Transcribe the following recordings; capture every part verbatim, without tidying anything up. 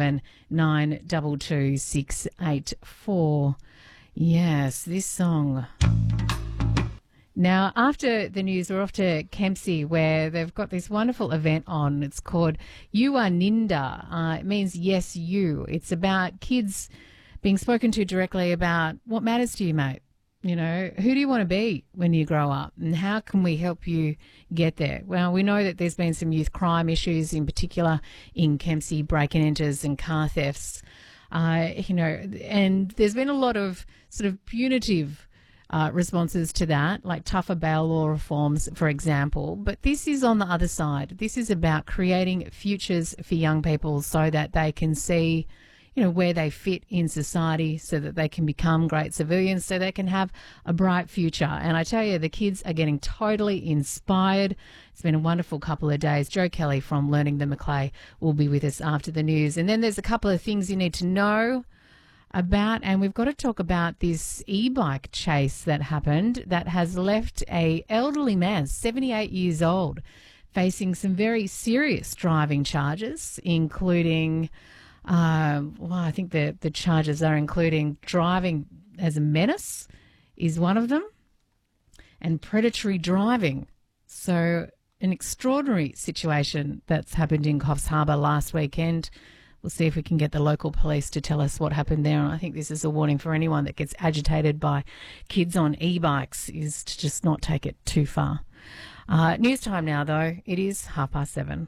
seven nine two two six eight four. Yes, this song. Now, after the news, we're off to Kempsey, where they've got this wonderful event on. It's called You Are Ninda. Uh, it means yes, you. It's about kids being spoken to directly about what matters to you, mate. You know, who do you want to be when you grow up, and how can we help you get there? Well, we know that there's been some youth crime issues, in particular in Kempsey, break-and-enters and car thefts. Uh, you know, and there's been a lot of sort of punitive Uh, responses to that, like tougher bail law reforms, for example. But this is on the other side. This is about creating futures for young people so that they can see, you know, where they fit in society, so that they can become great civilians, so they can have a bright future. And I tell you, the kids are getting totally inspired. It's been a wonderful couple of days. Joe Kelly from Learning the Maclay will be with us after the news. And then there's a couple of things you need to know about, and we've got to talk about this e-bike chase that happened that has left a elderly man, seventy-eight years old, facing some very serious driving charges, including, uh, well, I think the, the charges are including driving as a menace is one of them, and predatory driving. So an extraordinary situation that's happened in Coffs Harbour last weekend. We'll see if we can get the local police to tell us what happened there. And I think this is a warning for anyone that gets agitated by kids on e-bikes, is to just not take it too far. Uh, news time now, though. It is half past seven.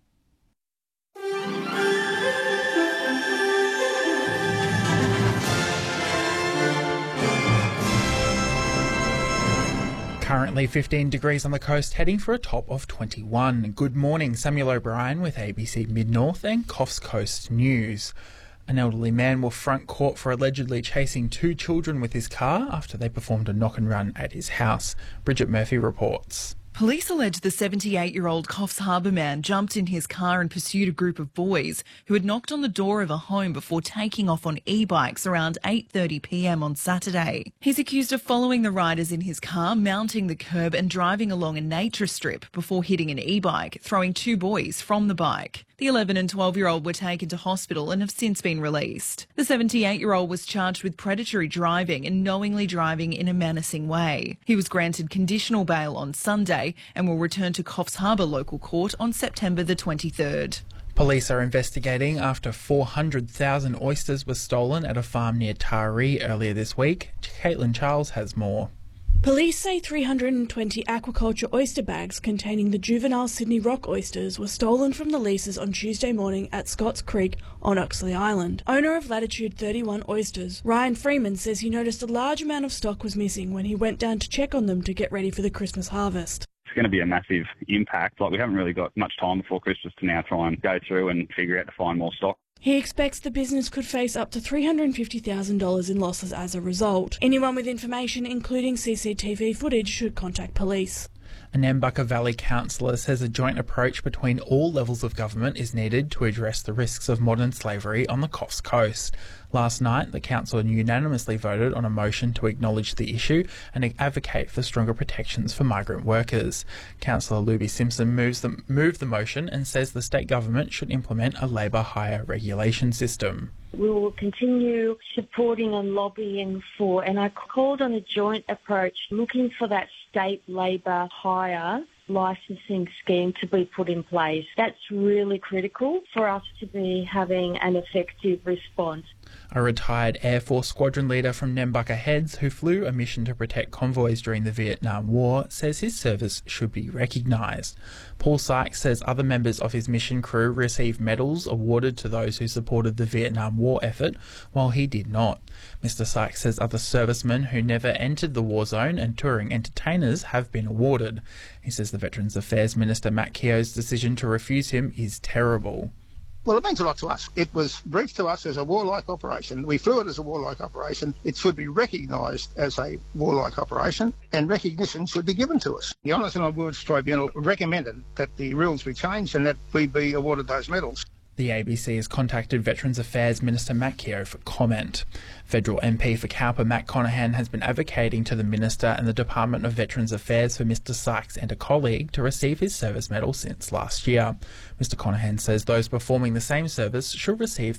Currently fifteen degrees on the coast, heading for a top of twenty-one. Good morning, Samuel O'Brien with A B C Mid-North and Coffs Coast News. An elderly man will front court for allegedly chasing two children with his car after they performed a knock and run at his house. Bridget Murphy reports. Police allege the seventy-eight-year-old Coffs Harbour man jumped in his car and pursued a group of boys who had knocked on the door of a home before taking off on e-bikes around eight thirty p m on Saturday. He's accused of following the riders in his car, mounting the curb and driving along a nature strip before hitting an e-bike, throwing two boys from the bike. The eleven and twelve-year-old were taken to hospital and have since been released. The seventy-eight-year-old was charged with predatory driving and knowingly driving in a menacing way. He was granted conditional bail on Sunday and will return to Coffs Harbour local court on September the twenty-third. Police are investigating after four hundred thousand oysters were stolen at a farm near Taree earlier this week. Caitlin Charles has more. Police say three hundred twenty aquaculture oyster bags containing the juvenile Sydney rock oysters were stolen from the leases on Tuesday morning at Scotts Creek on Oxley Island. Owner of Latitude thirty-one Oysters, Ryan Freeman, says he noticed a large amount of stock was missing when he went down to check on them to get ready for the Christmas harvest. It's going to be a massive impact. Like, we haven't really got much time before Christmas to now try and go through and figure out to find more stock. He expects the business could face up to three hundred fifty thousand dollars in losses as a result. Anyone with information, including C C T V footage, should contact police. A Nambucca Valley councillor says a joint approach between all levels of government is needed to address the risks of modern slavery on the Coffs Coast. Last night, the council unanimously voted on a motion to acknowledge the issue and advocate for stronger protections for migrant workers. Councillor Luby Simpson moves the, moved the motion and says the state government should implement a labour hire regulation system. We will continue supporting and lobbying for, and I called on a joint approach looking for that state labour hire licensing scheme to be put in place. That's really critical for us to be having an effective response. A retired Air Force squadron leader from Nambucca Heads, who flew a mission to protect convoys during the Vietnam War, says his service should be recognised. Paul Sykes says other members of his mission crew received medals awarded to those who supported the Vietnam War effort, while he did not. Mister Sykes says other servicemen who never entered the war zone and touring entertainers have been awarded. He says the Veterans Affairs Minister Matt Keogh's decision to refuse him is terrible. Well, it means a lot to us. It was briefed to us as a warlike operation. We flew it as a warlike operation. It should be recognised as a warlike operation, and recognition should be given to us. The Honours and Awards Tribunal recommended that the rules be changed and that we be awarded those medals. The A B C has contacted Veterans Affairs Minister Matt Keogh for comment. Federal M P for Cowper Matt Conahan has been advocating to the Minister and the Department of Veterans Affairs for Mister Sykes and a colleague to receive his service medal since last year. Mister Conahan says those performing the same service should receive